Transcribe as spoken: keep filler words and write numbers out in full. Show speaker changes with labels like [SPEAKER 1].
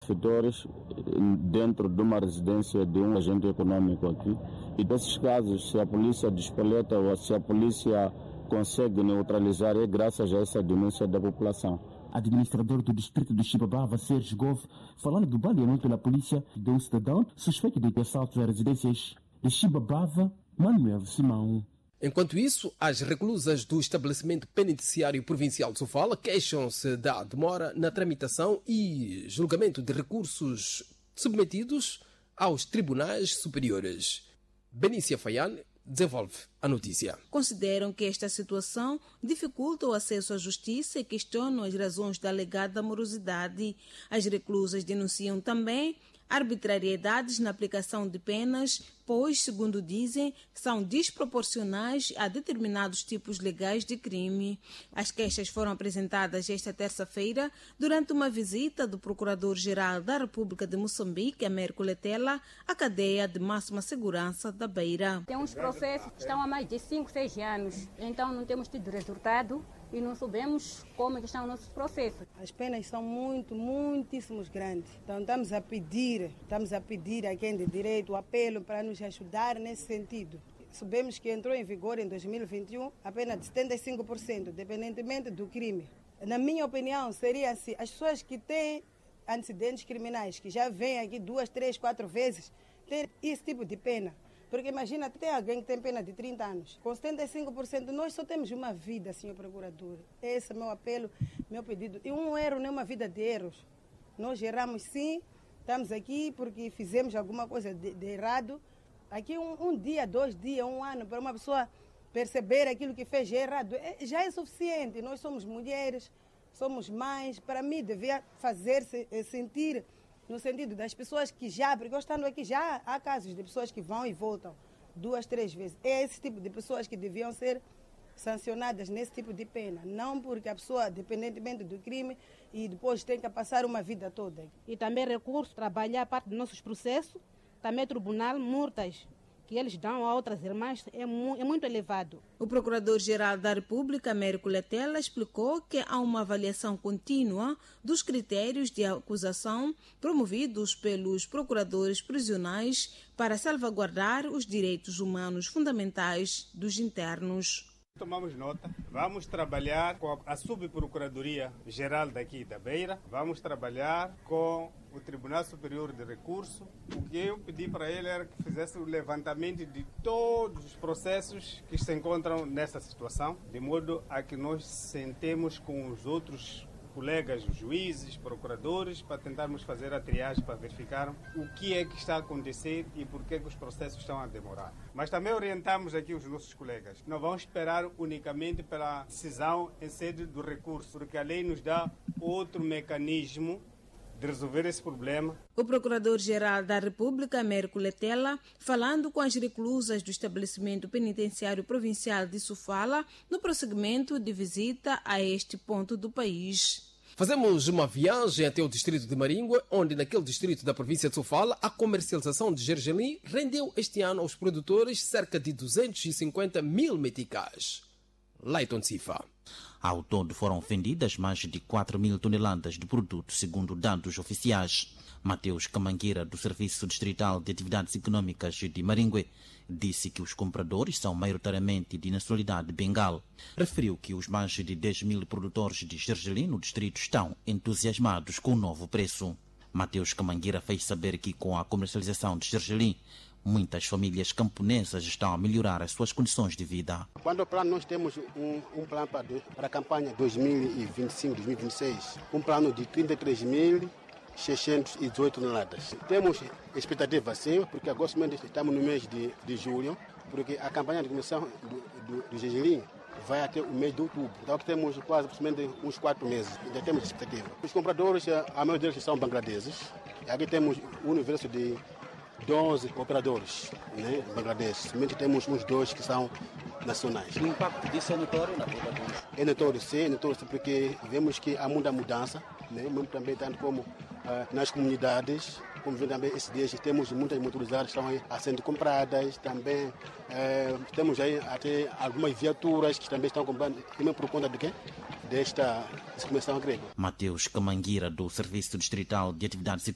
[SPEAKER 1] Fitores dentro de uma residência de um agente econômico aqui. E desses casos, se a polícia despoleta ou se a polícia consegue neutralizar, é graças a essa denúncia da população.
[SPEAKER 2] Administrador do distrito de Chibabava, Sérgio Gove, falando do baleamento da polícia de um cidadão suspeito de assaltos a residências de Chibabava, Manuel Simão.
[SPEAKER 3] Enquanto isso, as reclusas do estabelecimento penitenciário provincial de Sofala queixam-se da demora na tramitação e julgamento de recursos submetidos aos tribunais superiores. Benícia Fayane desenvolve a notícia.
[SPEAKER 4] Consideram que esta situação dificulta o acesso à justiça e questionam as razões da alegada morosidade. As reclusas denunciam também arbitrariedades na aplicação de penas, pois, segundo dizem, são desproporcionais a determinados tipos legais de crime. As queixas foram apresentadas esta terça-feira durante uma visita do Procurador-Geral da República de Moçambique, Américo Letela, à cadeia de máxima segurança da Beira.
[SPEAKER 5] Tem uns processos que estão há mais de cinco, seis anos, então não temos tido resultado e não sabemos como estão os nossos processos.
[SPEAKER 6] As penas são muito, muitíssimos grandes. Então estamos a pedir, estamos a pedir a quem de direito o apelo para nos ajudar nesse sentido. Sabemos que entrou em vigor em dois mil e vinte e um a pena de setenta e cinco por cento, independentemente do crime. Na minha opinião, seria assim, as pessoas que têm antecedentes criminais, que já vêm aqui duas, três, quatro vezes, têm esse tipo de pena. Porque imagina, tem alguém que tem pena de trinta anos. Com setenta e cinco por cento, nós só temos uma vida, senhor Procurador. Esse é meu apelo, meu pedido. E um erro não é uma vida de erros. Nós erramos sim, estamos aqui porque fizemos alguma coisa de, de errado. Aqui um, um dia, dois dias, um ano, para uma pessoa perceber aquilo que fez errado, é, já é suficiente. Nós somos mulheres, somos mães. Para mim, devia fazer-se sentir... no sentido das pessoas que já, porque eu estando aqui já há casos de pessoas que vão e voltam duas, três vezes. É esse tipo de pessoas que deviam ser sancionadas nesse tipo de pena. Não porque a pessoa, dependentemente do crime, e depois tem que passar uma vida toda.
[SPEAKER 7] E também recurso, trabalhar a parte dos nossos processos, também tribunal, multas que eles dão a outras irmãs é, mu é muito elevado.
[SPEAKER 4] O Procurador-Geral da República, Américo Letela, explicou que há uma avaliação contínua dos critérios de acusação promovidos pelos procuradores prisionais para salvaguardar os direitos humanos fundamentais dos internos.
[SPEAKER 8] Tomamos nota, vamos trabalhar com a Subprocuradoria Geral daqui da Beira, vamos trabalhar com o Tribunal Superior de Recurso. O que eu pedi para ele era que fizesse o levantamento de todos os processos que se encontram nessa situação, de modo a que nós sentemos com os outros colegas, juízes, procuradores, para tentarmos fazer a triagem, para verificar o que é que está a acontecer e por que é que os processos estão a demorar. Mas também orientamos aqui os nossos colegas. Não vamos esperar unicamente pela decisão em sede do recurso, porque a lei nos dá outro mecanismo de resolver esse problema.
[SPEAKER 4] O Procurador-Geral da República, Américo Letela, falando com as reclusas do estabelecimento penitenciário provincial de Sofala, no prosseguimento de visita a este ponto do país.
[SPEAKER 3] Fazemos uma viagem até o distrito de Maringue, onde naquele distrito da província de Sofala, a comercialização de gergelim rendeu este ano aos produtores cerca de duzentos e cinquenta mil meticais. Leiton Cifa.
[SPEAKER 9] Ao todo foram vendidas mais de quatro mil toneladas de produtos, segundo dados oficiais. Mateus Camangueira, do Serviço Distrital de Atividades Econômicas de Maringue, disse que os compradores são maioritariamente de nacionalidade bengal. Referiu que os mais de dez mil produtores de gergelim no distrito estão entusiasmados com o novo preço. Mateus Camangueira fez saber que com a comercialização de gergelim, muitas famílias camponesas estão a melhorar as suas condições de vida.
[SPEAKER 10] Quando o plano, nós temos um, um plano para, para a campanha dois mil e vinte e cinco, dois mil e vinte e seis, um plano de trinta e três mil seiscentos e dezoito toneladas. Temos expectativa sim, porque agora estamos no mês de, de julho, porque a campanha de começação do, do, do gergelim vai até o mês de outubro. Então temos quase aproximadamente uns quatro meses, ainda temos expectativa. Os compradores, a maioria deles são bangladeses. Aqui temos um universo de doze operadores, né, bangladeses. Somente temos uns dois que são nacionais.
[SPEAKER 11] O impacto disso é notório na vida deles?
[SPEAKER 10] É notório, sim, é notório porque vemos que há muita mudança, né, mesmo também tanto como uh, nas comunidades, como vem também esses dias, temos muitas motorizadas que estão a sendo compradas, também uh, temos aí até algumas viaturas que também estão comprando, também por conta de quê? Desta comissão agrícola.
[SPEAKER 9] Mateus Camangueira, do Serviço Distrital de Atividades